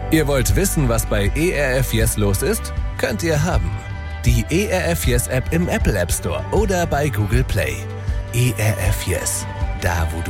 Ihr wollt wissen, was bei ERF Yes los ist? Könnt ihr haben. Die ERF Yes App im Apple App Store oder bei Google Play. ERF Yes, da wo du